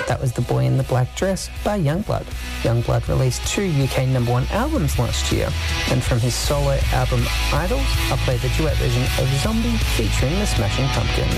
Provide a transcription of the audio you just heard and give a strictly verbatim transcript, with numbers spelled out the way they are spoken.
That was The Boy in the Black Dress by Yungblud. Yungblud released two U K number one albums last year, and from his solo album Idols, I'll play the duet version of Zombie featuring the Smashing Pumpkins.